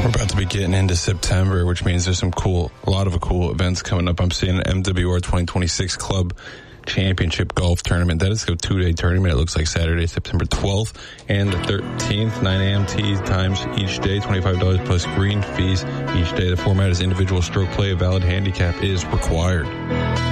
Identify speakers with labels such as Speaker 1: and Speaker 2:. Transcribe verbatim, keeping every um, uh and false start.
Speaker 1: We're about to be getting into September, which means there's some cool, a lot of cool events coming up. I'm seeing an M W R twenty twenty-six Club Championship Golf Tournament. That is a two-day tournament. It looks like Saturday, September twelfth and the thirteenth, nine a.m. tee times each day, twenty-five dollars plus green fees each day. The format is individual stroke play. A valid handicap is required.